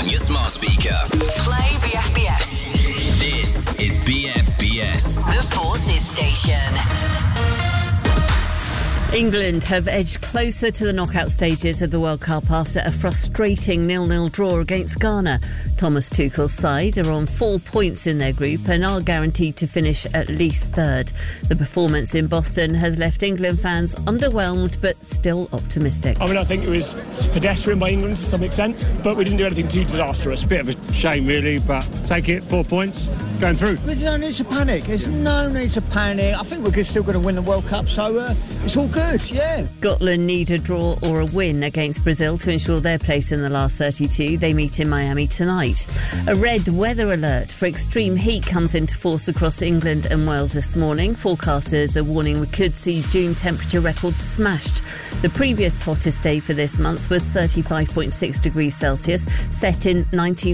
on your smart speaker. Play BFBS. This is BFBS. The Forces Station. England have edged closer to the knockout stages of the World Cup after a frustrating 0-0 draw against Ghana. Thomas Tuchel's side are on 4 points in their group and are guaranteed to finish at least third. The performance in Boston has left England fans underwhelmed but still optimistic. I think it was pedestrian by England to some extent, but we didn't do anything too disastrous. Bit of a shame really, but take it, 4 points, going through. There's no need to panic. There's no need to panic. I think we're still going to win the World Cup, so it's all good. Yeah. Scotland need a draw or a win against Brazil to ensure their place in the last 32. They meet in Miami tonight. A red weather alert for extreme heat comes into force across England and Wales this morning. Forecasters are warning we could see June temperature records smashed. The previous hottest day for this month was 35.6 degrees Celsius, set in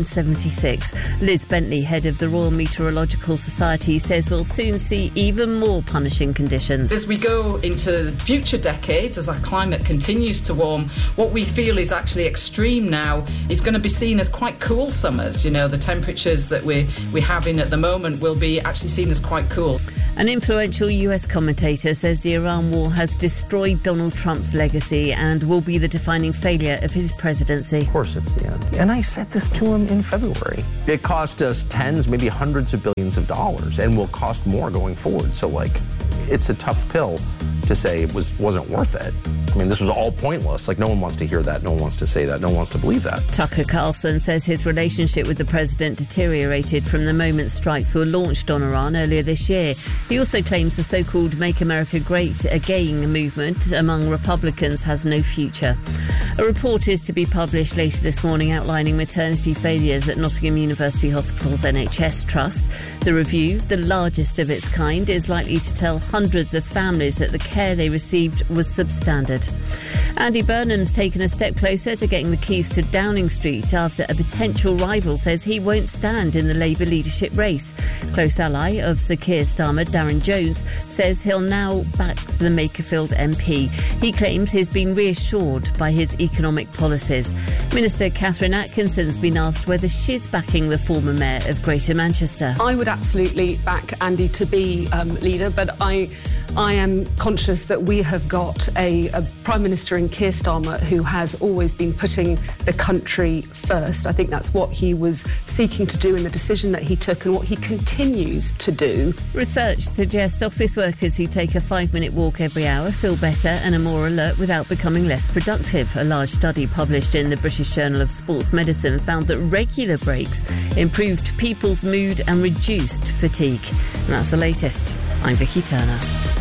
1976. Liz Bentley, head of the Royal Meteorological Society, says we'll soon see even more punishing conditions. As we go into future decades, as our climate continues to warm, what we feel is actually extreme now is going to be seen as quite cool summers. You know, the temperatures that we're having at the moment will be actually seen as quite cool. An influential US commentator says the Iran war has destroyed Donald Trump's legacy and will be the defining failure of his presidency. Of course it's the end. And I said this to him in February. It cost us tens, maybe hundreds of billions of dollars and will cost more going forward. So, it's a tough pill to say it wasn't worth it. This was all pointless. No one wants to hear that. No one wants to say that. No one wants to believe that. Tucker Carlson says his relationship with the president deteriorated from the moment strikes were launched on Iran earlier this year. He also claims the so-called Make America Great Again movement among Republicans has no future. A report is to be published later this morning outlining maternity failures at Nottingham University Hospital's NHS Trust. The review, the largest of its kind, is likely to tell hundreds of families that the care they received was substandard. Andy Burnham's taken a step closer to getting the keys to Downing Street after a potential rival says he won't stand in the Labour leadership race. Close ally of Sir Keir Starmer, Darren Jones, says he'll now back the Makerfield MP. He claims he's been reassured by his economic policies. Minister Catherine Atkinson's been asked whether she's backing the former mayor of Greater Manchester. I would absolutely back Andy to be leader, but I am conscious that we have got a Prime Minister in Keir Starmer who has always been putting the country first. I think that's what he was seeking to do in the decision that he took and what he continues to do. Research suggests office workers who take a 5-minute walk every hour feel better and are more alert without becoming less productive. A large study published in the British Journal of Sports Medicine found that regular breaks improved people's mood and reduced fatigue. And that's the latest. I'm Vicky Turner.